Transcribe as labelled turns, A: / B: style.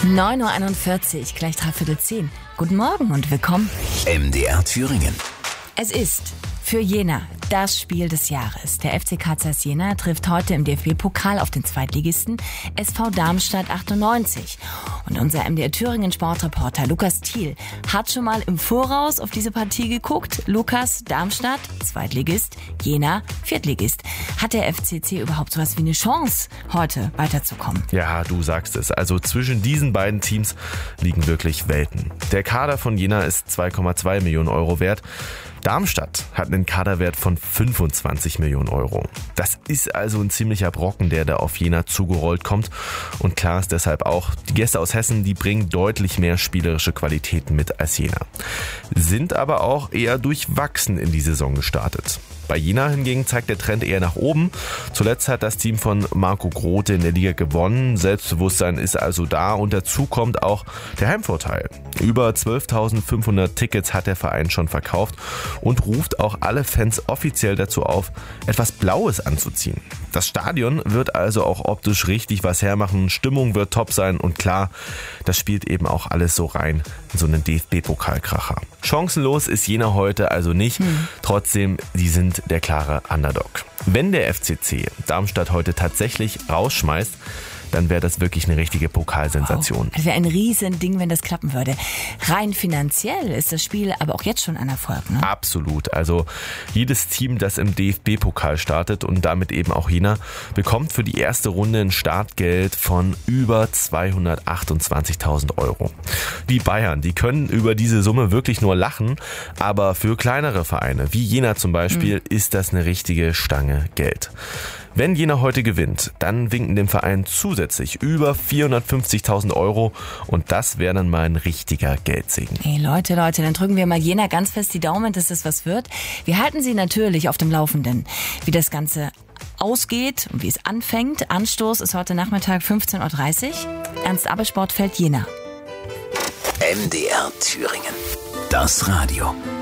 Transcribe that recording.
A: 9.41 Uhr, gleich 9:45. Guten Morgen und willkommen.
B: MDR Thüringen.
A: Es ist für Jena das Spiel des Jahres. Der FC Kaisers Jena trifft heute im DFB-Pokal auf den Zweitligisten SV Darmstadt 98. Und unser MDR Thüringen Sportreporter Lukas Thiel hat schon mal im Voraus auf diese Partie geguckt. Lukas, Darmstadt, Zweitligist, Jena, Viertligist. Hat der FCC überhaupt sowas wie eine Chance, heute weiterzukommen?
C: Ja, du sagst es. Also zwischen diesen beiden Teams liegen wirklich Welten. Der Kader von Jena ist 2,2 Millionen Euro wert. Darmstadt hat einen Kaderwert von 25 Millionen Euro. Das ist also ein ziemlicher Brocken, der da auf Jena zugerollt kommt. Und klar ist deshalb auch, die Gäste aus Hessen, die bringen deutlich mehr spielerische Qualitäten mit als Jena. Sind aber auch eher durchwachsen in die Saison gestartet. Bei Jena hingegen zeigt der Trend eher nach oben. Zuletzt hat das Team von Marco Grote in der Liga gewonnen. Selbstbewusstsein ist also da und dazu kommt auch der Heimvorteil. Über 12.500 Tickets hat der Verein schon verkauft und ruft auch alle Fans offiziell dazu auf, etwas Blaues anzuziehen. Das Stadion wird also auch optisch richtig was hermachen, Stimmung wird top sein und klar, das spielt eben auch alles so rein in so einen DFB-Pokalkracher. Chancenlos ist Jena heute also nicht, trotzdem, die sind der klare Underdog. Wenn der FCC Darmstadt heute tatsächlich rausschmeißt, dann wäre das wirklich eine richtige Pokalsensation.
A: Wow. Das wäre ein Riesending, wenn das klappen würde. Rein finanziell ist das Spiel aber auch jetzt schon ein Erfolg, ne?
C: Absolut. Also jedes Team, das im DFB-Pokal startet und damit eben auch Jena, bekommt für die erste Runde ein Startgeld von über 228.000 Euro. Die Bayern, die können über diese Summe wirklich nur lachen, aber für kleinere Vereine, wie Jena zum Beispiel, ist das eine richtige Stange Geld. Wenn Jena heute gewinnt, dann winken dem Verein zusätzlich über 450.000 Euro und das wäre dann mal ein richtiger Geldsegen.
A: Hey Leute, dann drücken wir mal Jena ganz fest die Daumen, dass das was wird. Wir halten Sie natürlich auf dem Laufenden, wie das Ganze ausgeht und wie es anfängt. Anstoß ist heute Nachmittag 15.30 Uhr. Ernst Abel, Sportfeld Jena.
B: MDR Thüringen. Das Radio.